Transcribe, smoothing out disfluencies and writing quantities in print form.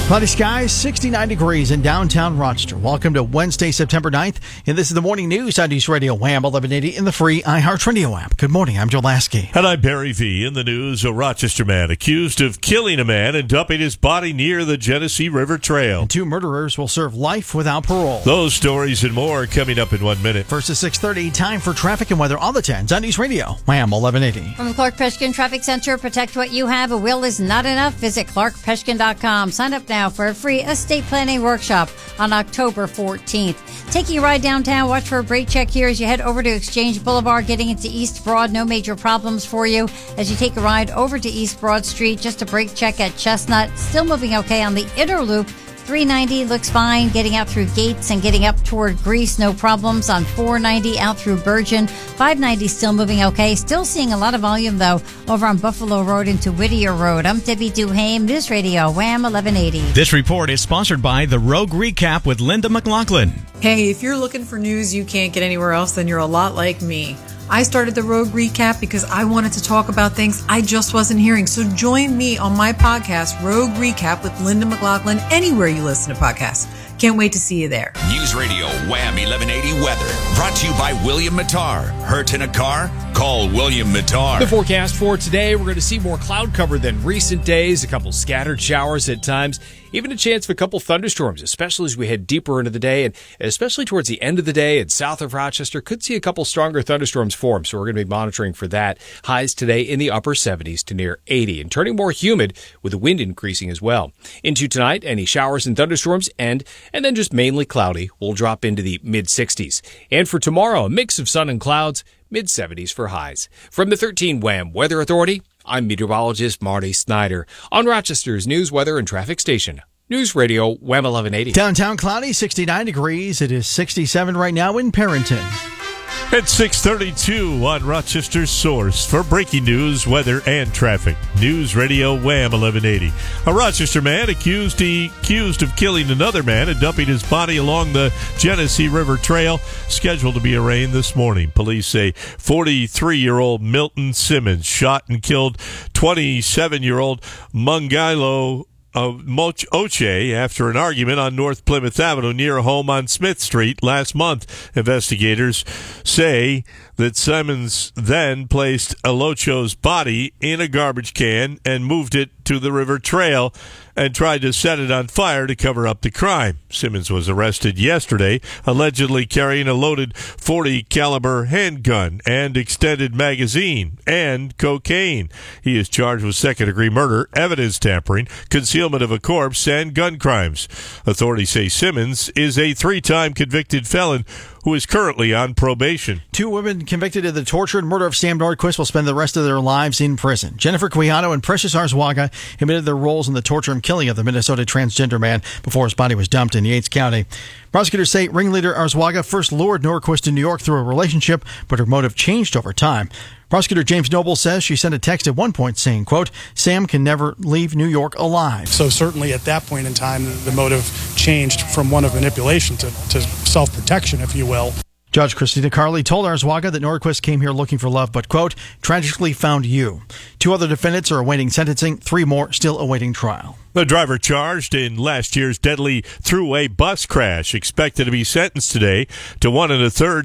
Cloudy skies, 69 degrees in downtown Rochester. Welcome to Wednesday, September 9th. And this is the morning news on News Radio Wham 1180 in the free iHeartRadio app. Good morning. I'm Joe Lasky. And I'm Barry V. In the news, a Rochester man accused of killing a man and dumping his body near the Genesee River Trail. And 2 murderers will serve life without parole. Those stories and more coming up in 1 minute. First at 6:30, time for traffic and weather on the 10s on News Radio Wham 1180. From the Clark Peshkin Traffic Center, protect what you have. A will is not enough. Visit clarkpeshkin.com. Sign up now for a free estate planning workshop on October 14th. Taking a ride downtown, watch for a brake check here as you head over to Exchange Boulevard, getting into East Broad. No major problems for you as you take a ride over to East Broad Street. Just a brake check at Chestnut. Still moving okay on the inner loop. 390 looks fine, getting out through Gates and getting up toward Greece, no problems. On 490 out through Bergen. 590 still moving okay. Still seeing a lot of volume, though, over on Buffalo Road into Whittier Road. I'm Debbie Duhame, News Radio, Wham 1180. This report is sponsored by The Rogue Recap with Linda McLaughlin. Hey, if you're looking for news you can't get anywhere else, then you're a lot like me. I started the Rogue Recap because I wanted to talk about things I just wasn't hearing. So join me on my podcast, Rogue Recap with Linda McLaughlin, anywhere you listen to podcasts. Can't wait to see you there. News Radio Wham 1180 weather brought to you by William Mattar. Hurt in a car? Call William Mattar. The forecast for today, we're going to see more cloud cover than recent days, a couple scattered showers at times, even a chance of a couple thunderstorms, especially as we head deeper into the day, and especially towards the end of the day and south of Rochester. Could see a couple stronger thunderstorms form, so we're going to be monitoring for that. Highs today in the upper 70s to near 80, and turning more humid with the wind increasing as well. Into tonight, any showers and thunderstorms end, and then just mainly cloudy. We'll drop into the mid-60s. And for tomorrow, a mix of sun and clouds, mid-70s for highs. From the 13 Wham Weather Authority, I'm meteorologist Marty Snyder on Rochester's news, weather, and traffic station. News Radio Wham 1180. Downtown cloudy, 69 degrees. It is 67 right now in Perrington. At 6:32 on Rochester's source for breaking news, weather, and traffic. News Radio Wham 1180. A Rochester man accused of killing another man and dumping his body along the Genesee River Trail, scheduled to be arraigned this morning. Police say 43-year-old Milton Simmons shot and killed 27-year-old Mungilo Oche after an argument on North Plymouth Avenue near a home on Smith Street last month. Investigators say that Simmons then placed Olocho's body in a garbage can and moved it to the river trail and tried to set it on fire to cover up the crime. Simmons was arrested yesterday, allegedly carrying a loaded .40 caliber handgun and extended magazine and cocaine. He is charged with second-degree murder, evidence tampering, concealment of a corpse, and gun crimes. Authorities say Simmons is a 3-time convicted felon who is currently on probation. 2 women convicted of the torture and murder of Sam Nordquist will spend the rest of their lives in prison. Jennifer Quijano and Precious Arzwaga admitted their roles in the torture and killing of the Minnesota transgender man before his body was dumped in Yates County. Prosecutors say ringleader Arzwaga first lured Nordquist to New York through a relationship, but her motive changed over time. Prosecutor James Noble says she sent a text at one point saying, quote, Sam can never leave New York alive. So certainly at that point in time, the motive changed from one of manipulation to self-protection, if you will. Judge Christina Carley told Arzwaga that Nordquist came here looking for love, but, quote, tragically found you. 2 other defendants are awaiting sentencing, 3 more still awaiting trial. The driver charged in last year's deadly throughway bus crash expected to be sentenced today to 1 1/3